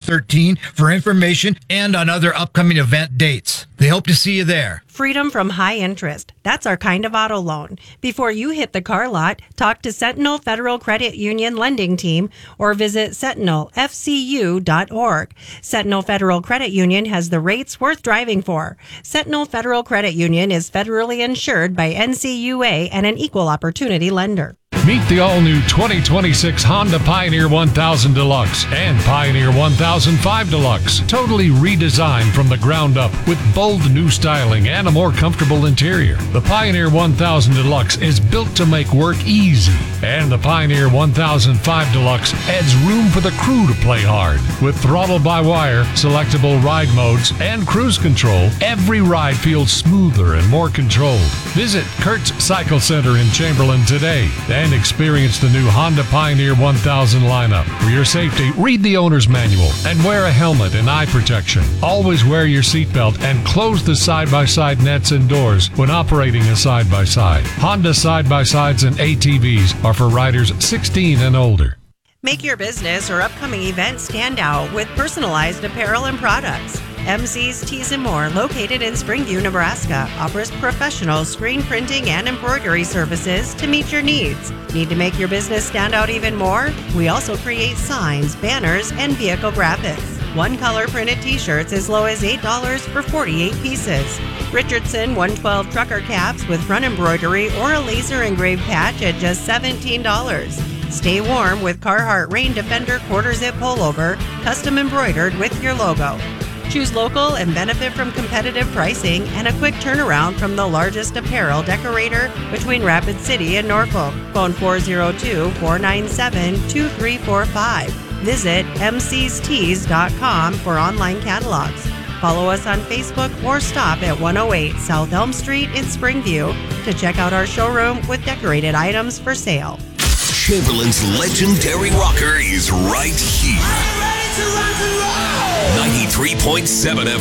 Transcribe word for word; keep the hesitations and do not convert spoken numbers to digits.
thirteen for information and on other upcoming event dates. They hope to see you there. Freedom from high interest. That's our kind of auto loan. Before you hit the car lot, talk to Sentinel Federal Credit Union Lending Team or visit sentinel f c u dot org. Sentinel Federal Credit Union has the rates worth driving for. Sentinel Federal Credit Union is federally insured by N C U A and an equal opportunity lender. Meet the all-new twenty twenty-six Honda Pioneer one thousand Deluxe and Pioneer one thousand five Deluxe. Totally redesigned from the ground up with bold new styling and a more comfortable interior. The Pioneer one thousand Deluxe is built to make work easy. And the Pioneer one thousand five Deluxe adds room for the crew to play hard. With throttle-by-wire, selectable ride modes, and cruise control, every ride feels smoother and more controlled. Visit Kurtz Cycle Center in Chamberlain today and experience the new Honda Pioneer one thousand lineup. For your safety, read the owner's manual and wear a helmet and eye protection. Always wear your seatbelt and close the side-by-side nets and doors when operating a side-by-side. Honda side-by-sides and A T Vs are for riders sixteen and older. Make your business or upcoming event stand out with personalized apparel and products. M C's Tees and More, located in Springview, Nebraska, offers professional screen printing and embroidery services to meet your needs. Need to make your business stand out even more? We also create signs, banners, and vehicle graphics. One color printed t-shirts as low as eight dollars for forty-eight pieces. Richardson one twelve trucker caps with front embroidery or a laser engraved patch at just seventeen dollars. Stay warm with Carhartt Rain Defender quarter zip pullover, custom embroidered with your logo. Choose local and benefit from competitive pricing and a quick turnaround from the largest apparel decorator between Rapid City and Norfolk. Phone four oh two, four nine seven, two three four five. Visit m c's tees dot com for online catalogs. Follow us on Facebook or stop at one oh eight South Elm Street in Springview to check out our showroom with decorated items for sale. Chamberlain's legendary rocker is right here. ninety-three point seven F M.